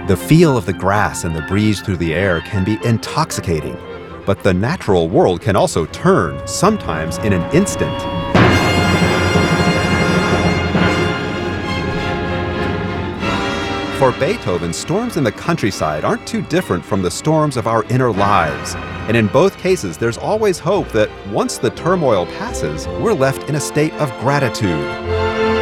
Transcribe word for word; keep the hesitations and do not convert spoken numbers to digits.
The feel of the grass and the breeze through the air can be intoxicating, but the natural world can also turn, sometimes in an instant. For Beethoven, storms in the countryside aren't too different from the storms of our inner lives. And in both cases, there's always hope that once the turmoil passes, we're left in a state of gratitude.